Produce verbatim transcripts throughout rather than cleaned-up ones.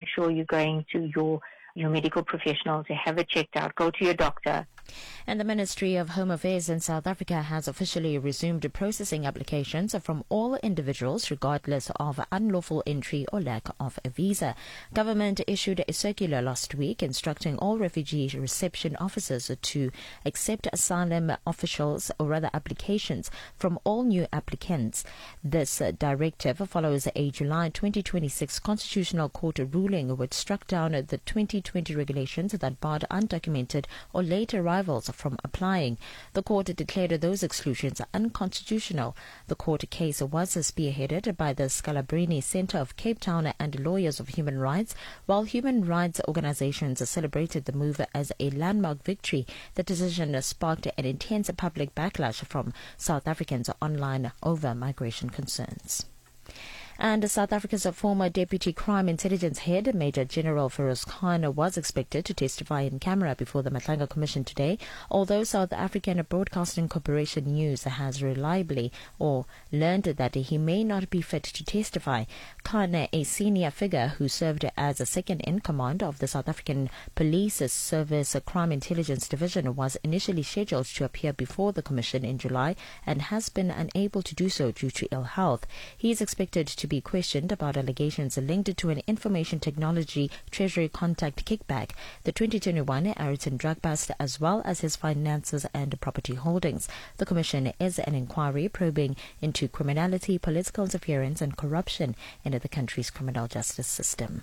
sure you're going to your, your medical professional to have it checked out. Go to your doctor. And the Ministry of Home Affairs in South Africa has officially resumed processing applications from all individuals regardless of unlawful entry or lack of a visa. Government issued a circular last week instructing all refugee reception officers to accept asylum officials or other applications from all new applicants. This uh, directive follows a July twenty twenty-six Constitutional Court ruling which struck down the twenty twenty regulations that barred undocumented or late arrivals from applying. The court declared those exclusions unconstitutional. The court case was spearheaded by the Scalabrini Centre of Cape Town and Lawyers of Human Rights. While human rights organizations celebrated the move as a landmark victory, the decision sparked an intense public backlash from South Africans online over migration concerns. And South Africa's former Deputy Crime Intelligence Head, Major General Feroz Khan, was expected to testify in camera before the Matlanga Commission today, although South African Broadcasting Corporation News has reliably or learned that he may not be fit to testify. Khan, a senior figure who served as a second-in-command of the South African Police Service Crime Intelligence Division, was initially scheduled to appear before the Commission in July and has been unable to do so due to ill health. He is expected to be questioned about allegations linked to an information technology treasury contact kickback, the twenty twenty-one Ariton drug bust, as well as his finances and property holdings. The Commission is an inquiry probing into criminality, political interference and corruption in the country's criminal justice system.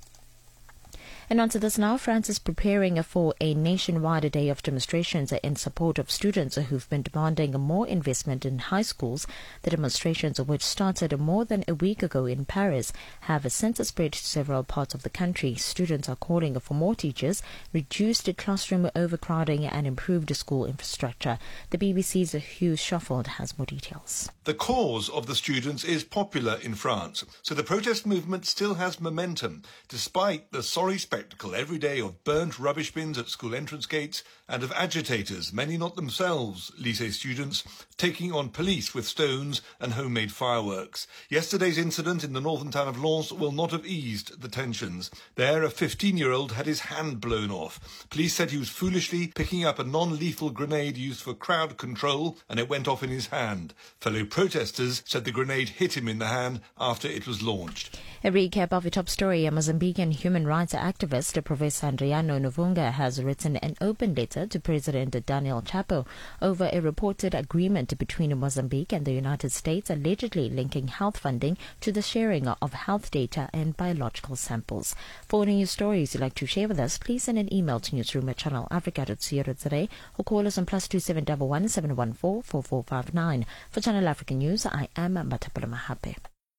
And on to this now. France is preparing for a nationwide day of demonstrations in support of students who've been demanding more investment in high schools. The demonstrations, which started more than a week ago in Paris, have since spread to several parts of the country. Students are calling for more teachers, reduced classroom overcrowding and improved school infrastructure. The B B C's Hugh Shuffled has more details. The cause of the students is popular in France, so the protest movement still has momentum, despite the sorry spectacle every day of burnt rubbish bins at school entrance gates and of agitators, many not themselves lycée students, taking on police with stones and homemade fireworks. Yesterday's incident in the northern town of Lens will not have eased the tensions. There, a fifteen-year-old had his hand blown off. Police said he was foolishly picking up a non-lethal grenade used for crowd control, and it went off in his hand. Fellow protesters said the grenade hit him in the hand after it was launched. A recap of the top story. A Mozambican human rights activist, Professor Adriano Novunga, has written an open letter to President Daniel Chapo over a reported agreement between Mozambique and the United States allegedly linking health funding to the sharing of health data and biological samples. For any news stories you'd like to share with us, please send an email to newsroom at channel africa dot co dot za or call us on plus two seven one one seven one four four four five nine. For Channel Africa News, I am Matapula Mahape.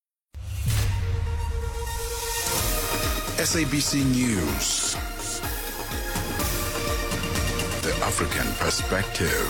S A B C News. The African Perspective.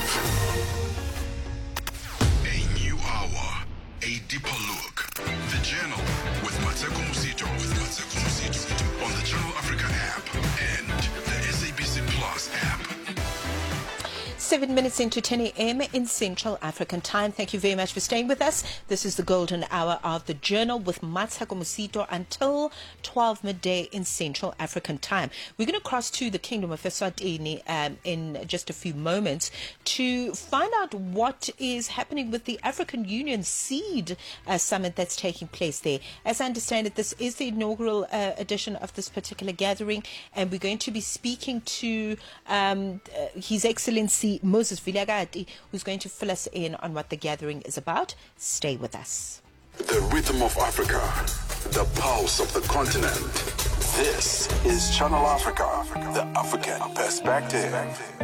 A new hour, a deeper look. The Journal with Mateko Musito, with Mateko Musito on the Channel Africa app and the S A B C Plus app. Seven minutes into ten a.m. in Central African Time. Thank you very much for staying with us. This is the golden hour of the Journal with Mateko Musito until twelve midday in Central African Time. We're going to cross to the Kingdom of Eswatini um, in just a few moments to find out what is happening with the African Union Seed uh, Summit that's taking place there. As I understand it, this is the inaugural uh, edition of this particular gathering, and we're going to be speaking to um, uh, His Excellency Moses Vilagati, who's going to fill us in on what the gathering is about. Stay with us. The rhythm of Africa, the pulse of the continent. This is Channel Africa, the African Perspective.